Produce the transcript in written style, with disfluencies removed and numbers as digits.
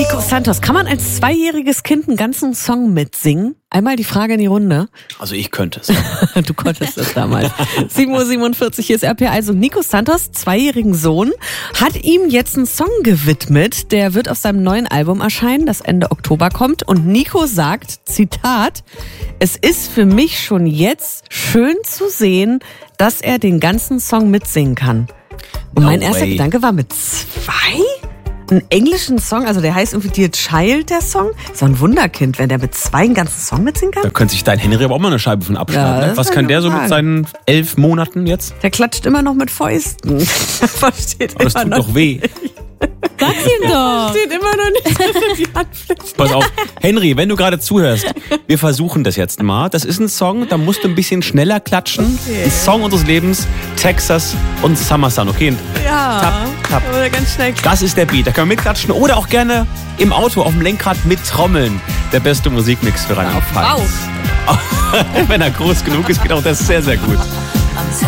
Nico Santos, kann man als 2-jähriges Kind einen ganzen Song mitsingen? Einmal die Frage in die Runde. Also ich könnte es. Du konntest es damals. 7:47 Uhr, hier ist RPA. Also Nico Santos, 2-jährigen Sohn, hat ihm jetzt einen Song gewidmet. Der wird auf seinem neuen Album erscheinen, das Ende Oktober kommt. Und Nico sagt, Zitat, es ist für mich schon jetzt schön zu sehen, dass er den ganzen Song mitsingen kann. Und mein erster Gedanke war, mit 2? Einen englischen Song, also der heißt irgendwie Dear Child, der Song. So ein Wunderkind, wenn der mit 2 einen ganzen Song mitsingen kann. Da könnte sich dein Henry aber auch mal eine Scheibe von abschneiden. Ja, ne? Was kann der so mit seinen 11 Monaten jetzt? Der klatscht immer noch mit Fäusten. Versteht Aber das immer tut noch doch weh. Sag's ihm doch. Steht immer noch nicht, dass er die Handfläche. Pass auf, Henry, wenn du gerade zuhörst, wir versuchen das jetzt mal. Das ist ein Song, da musst du ein bisschen schneller klatschen. Okay. Ein Song unseres Lebens, Texas und Summer Sun, okay? Ja, Tap. oder ganz schnell. Das ist der Beat, da können wir mitklatschen oder auch gerne im Auto auf dem Lenkrad mittrommeln. Der beste Musikmix für Rheinland-Pfalz. Wow. Wenn er groß genug ist, geht auch das sehr, sehr gut.